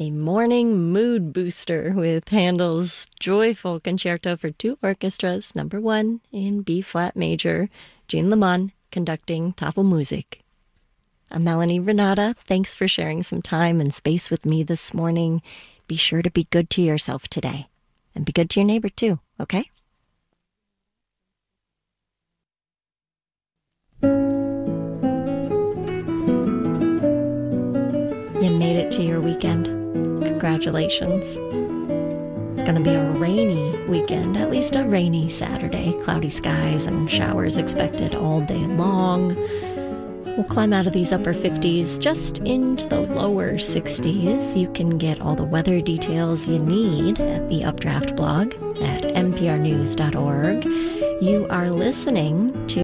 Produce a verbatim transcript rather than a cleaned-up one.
a morning mood booster with Handel's joyful concerto for two orchestras, number one in B-flat major, Jean Lemon conducting Tafelmusik. I'm Melanie Renata. Thanks for sharing some time and space with me this morning. Be sure to be good to yourself today, and be good to your neighbor too, okay? You made it to your weekend. Congratulations. It's going to be a rainy weekend, at least a rainy Saturday. Cloudy skies and showers expected all day long. We'll climb out of these upper fifties just into the lower sixties. You can get all the weather details you need at the Updraft blog at n p r news dot org. You are listening to